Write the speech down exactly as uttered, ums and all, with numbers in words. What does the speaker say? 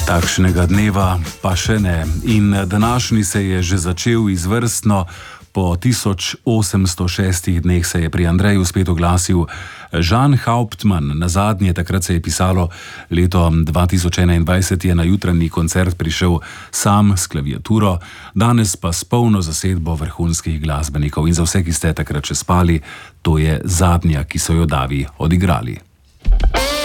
Takšnega dneva pa še ne. In današnji se je že začel izvrstno. Po tisoč osemsto šestih dneh se je pri Andreju spet oglasil Jan Hauptmann. Nazadnje takrat se je pisalo, leto dva tisoč enaindvajset je na jutranji koncert prišel sam s klaviaturo, danes pa s polno zasedbo vrhunskih glasbenikov. In za vse, ki ste takrat še spali, to je zadnja, ki so jo davi odigrali.